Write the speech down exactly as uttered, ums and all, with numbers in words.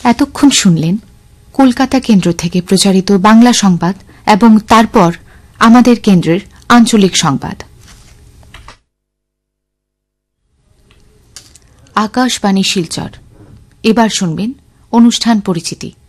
এতক্ষণ শুনলেন কলকাতা কেন্দ্র থেকে প্রচারিত বাংলা সংবাদ এবং তারপর আমাদের কেন্দ্রের আঞ্চলিক সংবাদ। আকাশবাণী শিলচর। এবার শুনবেন অনুষ্ঠান পরিচিতি।